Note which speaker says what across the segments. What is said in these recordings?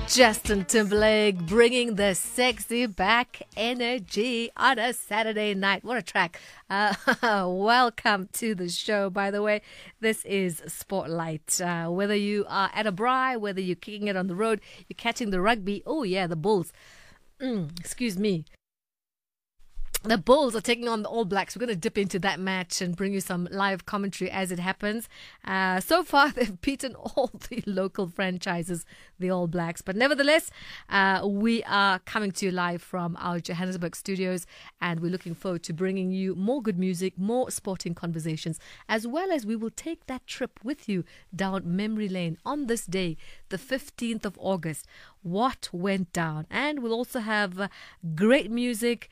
Speaker 1: Justin Timberlake bringing the sexy back energy on a Saturday night. What a track. Welcome to the show, by the way. This is Spotlight. Whether you are at a braai, whether you're kicking it on the road, you're catching the rugby. Oh, yeah, the Bulls. Excuse me. The Bulls are taking on the All Blacks. We're going to dip into that match and bring you some live commentary as it happens. So far, they've beaten all the local franchises, the All Blacks. But nevertheless, we are coming to you live from our Johannesburg studios, and we're looking forward to bringing you more good music, more sporting conversations, as well as we will take that trip with you down memory lane on this day, the 15th of August. What went down? And we'll also have great music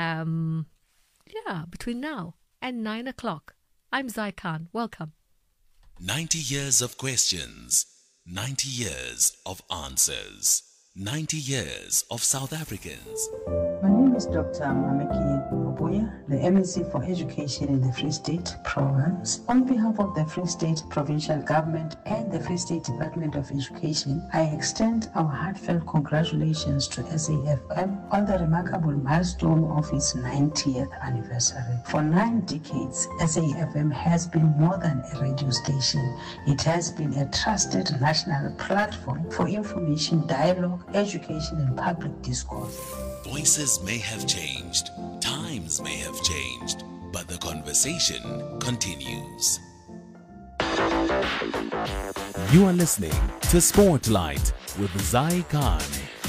Speaker 1: between now and 9 o'clock. I'm Zai Khan. Welcome.
Speaker 2: 90 years of questions, 90 years of answers, 90 years of South Africans.
Speaker 3: My name is Dr. Mameki Obuya, the MSc for Education in the Free State Province. On behalf of the Free State Provincial Government and the Free State Department of Education, I extend our heartfelt congratulations to SAFM on the remarkable milestone of its 90th anniversary. For 9 decades, SAFM has been more than a radio station. It has been a trusted national platform for information, dialogue, education, and public discourse.
Speaker 2: Voices may have changed, times may have changed, but the conversation continues.
Speaker 4: You are listening to Spotlight with Zai Khan.